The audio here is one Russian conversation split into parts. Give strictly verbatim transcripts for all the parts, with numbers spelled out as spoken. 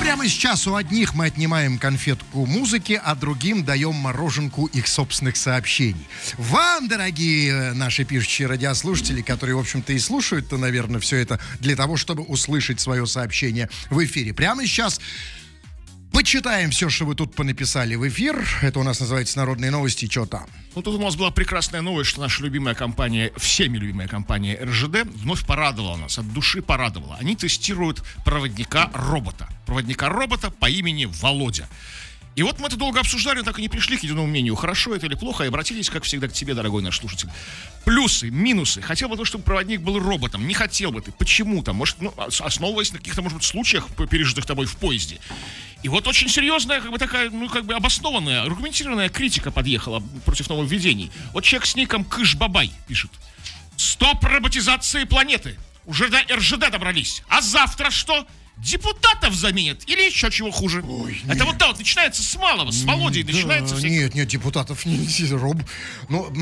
прямо сейчас у одних мы отнимаем конфетку музыки, а другим даем мороженку их собственных сообщений. Вам, дорогие наши пишущие радиослушатели, которые, в общем-то, и слушают-то, наверное, все это для того, чтобы услышать свое сообщение в эфире. Прямо сейчас почитаем все, что вы тут понаписали в эфир. Это у нас называется «Народные новости». Что там? Ну, тут у нас была прекрасная новость, что наша любимая компания, всеми любимая компания эр жэ дэ вновь порадовала нас, от души порадовала. Они тестируют проводника-робота. Проводника-робота по имени Володя. И вот мы это долго обсуждали, но так и не пришли к единому мнению, хорошо это или плохо, и обратились, как всегда, к тебе, дорогой наш слушатель. Плюсы, минусы. Хотел бы то, чтобы проводник был роботом. Не хотел бы ты. Почему-то. Может, ну, основываясь на каких-то, может быть, случаях, пережитых тобой в поезде. И вот очень серьезная, как бы такая, ну, как бы обоснованная, аргументированная критика подъехала против нововведений. Вот человек с ником Кыш-Бабай пишет. Стоп роботизации планеты. Уже до эр жэ дэ добрались. А завтра что? Депутатов заменят или еще чего хуже? Ой, это вот да, вот начинается с малого, с Володей да, начинается всякие... Нет, нет, депутатов не роб. Но...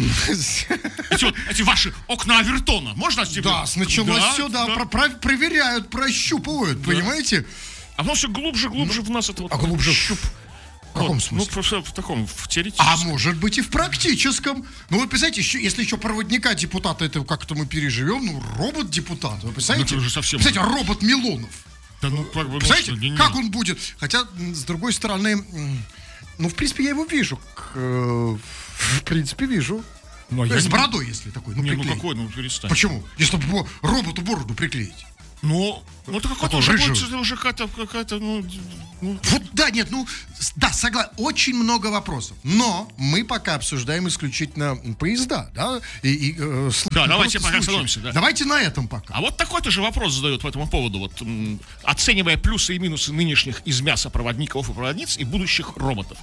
Эти, вот, эти ваши окна Авертона, можно? Да, началось да, все, да, да. Про- про- проверяют, прощупывают, да. Понимаете? А оно все глубже, глубже в нас это вот... А глубже щуп. В каком вот, смысле? Ну, просто в таком, в теоретическом. А может быть и в практическом. Ну, вы представляете, еще, если еще проводника депутата, это как-то мы переживем, ну, робот-депутат, вы представляете? Ну, это уже совсем... Представляете, робот Милонов. Да, ну, как бы, Знаете, может, не, не. как он будет? Хотя, с другой стороны, ну, в принципе, я его вижу. К, э, в принципе, вижу. Ну, а с я бородой, не... если такой, ну, не, приклеить. ну, какой, ну, перестань. Почему? Если бы роботу бороду приклеить. Ну, ну, это какой-то уже, будет, уже какая-то, какая-то, ну, ну... Вот, да, нет, ну, да, согласен, очень много вопросов. Но мы пока обсуждаем исключительно поезда, да? И, и, э, да, давайте пока остановимся, да. Давайте на этом пока. А вот такой тоже вопрос задают по этому поводу, вот, м, оценивая плюсы и минусы нынешних из мяса проводников и проводниц и будущих роботов.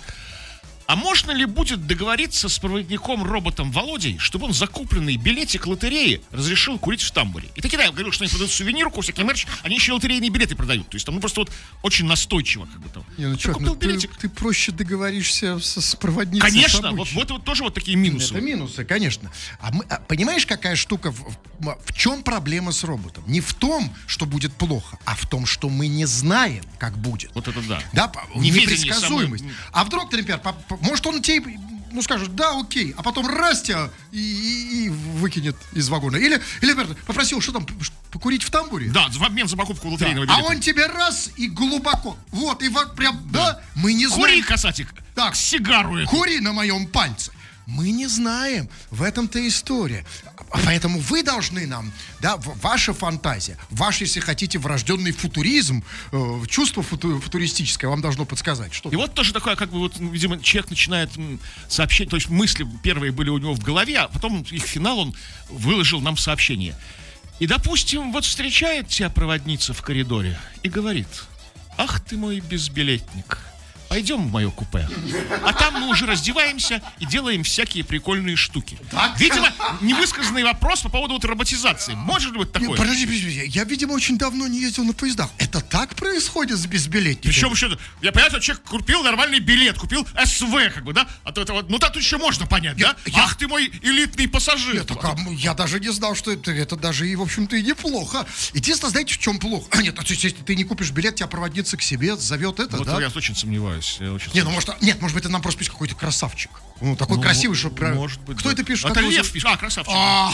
А можно ли будет договориться с проводником-роботом Володей, чтобы он закупленный билетик лотереи разрешил курить в тамбуре? И таки, да, я говорил, что они продают сувенирку, всякий мерч, они еще лотерейные билеты продают. То есть там, ну, просто вот очень настойчиво, как бы там. Не, ну, чё, ну, ты, ты проще договоришься с, с проводницей. Конечно, вот, вот, вот тоже вот такие минусы. Это минусы, конечно. А, мы, а понимаешь, какая штука, в, в, в чем проблема с роботом? Не в том, что будет плохо, а в том, что мы не знаем, как будет. Вот это да. Да, непредсказуемость. Самой... А вдруг, например, по, по, может он тебе, ну, скажет, да, окей, а потом раз тебя и, и, и выкинет из вагона. Или, или, например, попросил, что там, покурить в тамбуре? Да, в обмен за покупку лотерейного да. билета. А он тебе раз и глубоко. Вот, и вот прям, да, да мы не знаем. Кури, касатик, так, сигару эту. Кури на моем пальце. Мы не знаем. В этом-то история. Поэтому вы должны нам, да, ваша фантазия, ваш, если хотите, врожденный футуризм, э, чувство футу, футуристическое вам должно подсказать. Что и вот тоже такое, как бы, вот, видимо, человек начинает сообщать, то есть мысли первые были у него в голове, а потом их финал он выложил нам в сообщение. И, допустим, вот встречает тебя проводница в коридоре и говорит: ах ты мой безбилетник, пойдем в мое купе. А там мы уже раздеваемся и делаем всякие прикольные штуки. Так? Видимо, невысказанный вопрос по поводу вот роботизации. Может ли быть такое? Нет, подожди, подожди, я, видимо, очень давно не ездил на поездах. Это так происходит с безбилетниками? Причем еще, я понимаю, что человек купил нормальный билет, купил эс вэ, как бы, да? А то это вот, ну так еще можно понять, я, да? Я... Ах ты мой элитный пассажир. Нет, так, а, я даже не знал, что это, это даже и, в общем-то, и неплохо. Единственное, знаете, в чем плохо? А, нет, если ты не купишь билет, тебя проводница к себе зовет это, вот да? Я очень сомневаюсь. Я очень не, ну может, нет, может быть, это нам просто пишет какой-то красавчик. Ну, такой ну, красивый, что... Может быть, кто да. это пишет? Это Лев пишет. А, красавчик. А...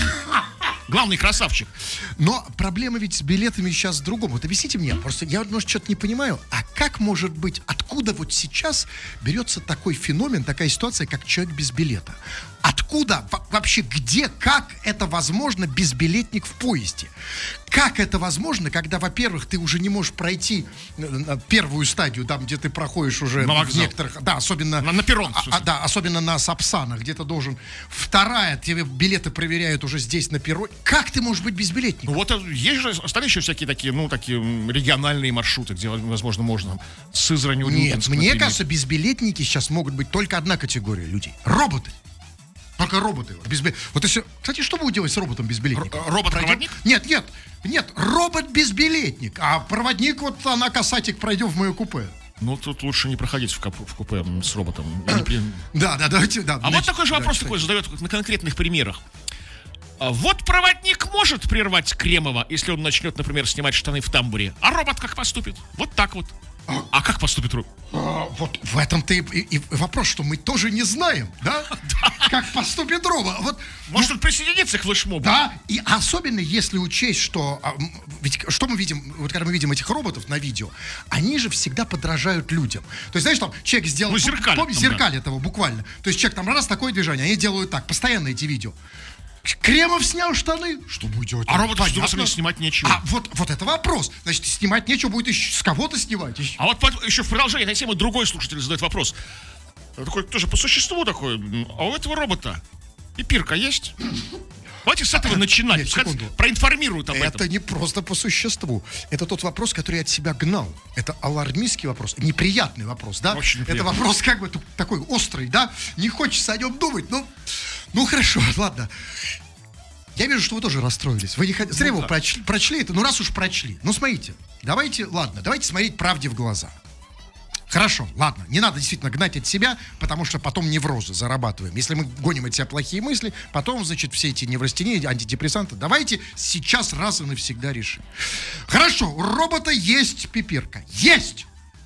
Главный красавчик. Но проблема ведь с билетами сейчас в другом. Вот объясните мне, просто я, может, что-то не понимаю. А как может быть, откуда вот сейчас берется такой феномен, такая ситуация, как человек без билета? Откуда, вообще, где, как это возможно безбилетник в поезде? Как это возможно, когда, во-первых, ты уже не можешь пройти первую стадию, там, где ты проходишь уже на в некоторых... Да, особенно... На, на перрон. А, да, особенно на Сапсанах, где ты должен... Вторая, тебе билеты проверяют уже здесь, на перроне. Как ты можешь быть безбилетником? Ну вот есть же, остались еще всякие такие, ну, такие региональные маршруты, где, возможно, можно с Сызрани. Нет, мне кажется, безбилетники сейчас могут быть только одна категория людей. Роботы. Только роботы. Безбил... Вот если... Кстати, что будете делать с роботом безбилетником? Робот-проводник? Нет, нет, нет, робот-безбилетник. А проводник, вот она, касатик, пройдем в мое купе. Ну, тут лучше не проходить в, кап- в купе с роботом. Да, да, давайте, да. А вот такой же вопрос такой задает на конкретных примерах. Вот проводник может прервать Кремова, если он начнет, например, снимать штаны в тамбуре. А робот как поступит? Вот так вот. А как поступит робот? А, вот в этом-то и, и- и вопрос, что мы тоже не знаем, да? Как поступит робот. Вот, Может, он присоединится к флешмобу? да, и особенно если учесть, что а, м, ведь что мы видим, вот когда мы видим этих роботов на видео, они же всегда подражают людям. То есть, знаешь, там человек сделал, Ну, зеркалят помнишь, там, да. зеркалят его буквально. То есть человек там раз такое движение, они делают так, постоянно эти видео. Кремов снял штаны, что будет делать? А роботу, Понятно. что снимать нечего. А вот, вот это вопрос. Значит, снимать нечего, будет еще с кого-то снимать. Еще. А вот по- еще в продолжение этой темы другой слушатель задает вопрос. Такой тоже по существу такой. А у этого робота пипирка есть? Давайте с этого начинать. Нет, Пускай секунду. проинформируют об Это этом. не просто по существу. Это тот вопрос, который я от себя гнал. Это алармистский вопрос. Неприятный вопрос, да? Очень Это неприятный. вопрос как бы ту- такой острый, да? Не хочется о нем думать. Ну, ну хорошо, ладно. Я вижу, что вы тоже расстроились. Вы не хотите... Зря вы да. прочли, прочли это. Ну, раз уж прочли. Ну, смотрите. Давайте, ладно, давайте смотреть правде в глаза. Хорошо, ладно, не надо действительно гнать от себя, потому что потом неврозы зарабатываем. Если мы гоним от себя плохие мысли, потом, значит, все эти неврастении, антидепрессанты, давайте сейчас раз и навсегда решим. Хорошо, у робота есть пипирка. Есть!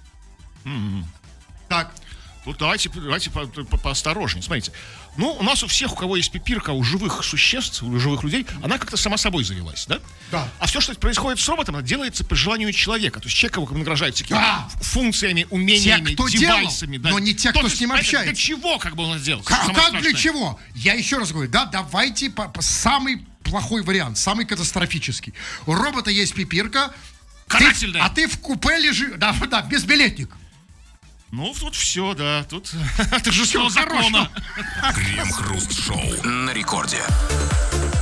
Так, Тут давайте, давайте по- по- поосторожнее. Смотрите. Ну, у нас у всех, у кого есть пипирка, у живых существ, у живых людей, она как-то сама собой завелась, да? Да. А все, что происходит с роботом, это делается по желанию человека. То есть человек его награждает всякими Да. функциями, умениями, Те, кто девайсами. делал, но не те, кто Тот, с ним знаете, общается. Для чего, как бы он это сделал? Как, Самое как для страшное. чего? Я еще раз говорю, да, давайте по, по- самый плохой вариант, самый катастрофический. У робота есть пипирка. ты- Карательная. а ты в купе лежишь, да, да, безбилетник. Ну, тут все, да. Тут торжество Всё, закона. хорошо. Крем-хруст-шоу на рекорде.